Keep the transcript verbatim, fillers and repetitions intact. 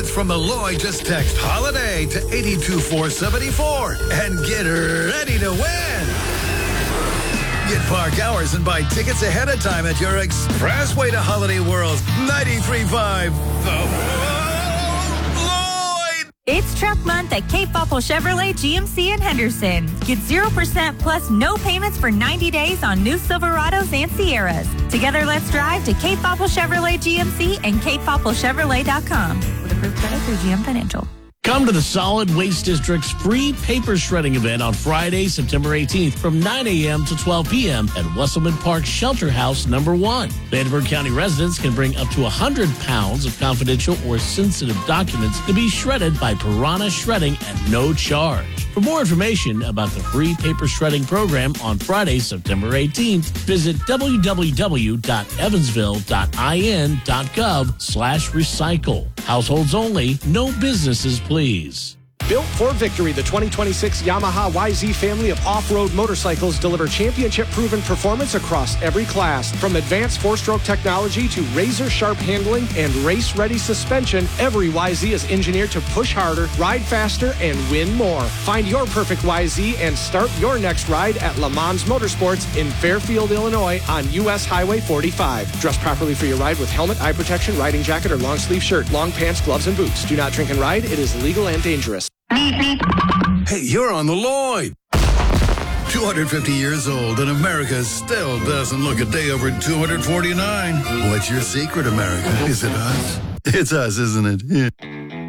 tickets from the Lloyd, just text HOLIDAY to eight two four seven four and get ready to win. Get park hours and buy tickets ahead of time at your expressway to Holiday World's ninety-three point five The It's Truck Month at Cape Popple Chevrolet G M C in Henderson. Get zero percent plus no payments for ninety days on new Silverados and Sierras. Together, let's drive to Cape Popple Chevrolet G M C and cape popple chevrolet dot com. With approved credit through G M Financial. Come to the Solid Waste District's free paper shredding event on Friday, September eighteenth from nine a.m. to twelve p.m. at Wesselman Park Shelter House number one. Vandenberg County residents can bring up to one hundred pounds of confidential or sensitive documents to be shredded by Piranha Shredding at no charge. For more information about the free paper shredding program on Friday, September eighteenth, visit w w w dot evansville dot i n dot gov slash recycle. Households only, no businesses, please. Built for victory, the twenty twenty-six Yamaha Y Z family of off-road motorcycles deliver championship-proven performance across every class. From advanced four-stroke technology to razor-sharp handling and race-ready suspension, every Y Z is engineered to push harder, ride faster, and win more. Find your perfect Y Z and start your next ride at Le Mans Motorsports in Fairfield, Illinois on U S Highway forty-five. Dress properly for your ride with helmet, eye protection, riding jacket, or long-sleeve shirt, long pants, gloves, and boots. Do not drink and ride. It is illegal and dangerous. Hey, you're on the Lloyd. two hundred fifty years old, and America still doesn't look a day over two hundred forty-nine. What's your secret, America? Is it us? It's us, isn't it? Yeah.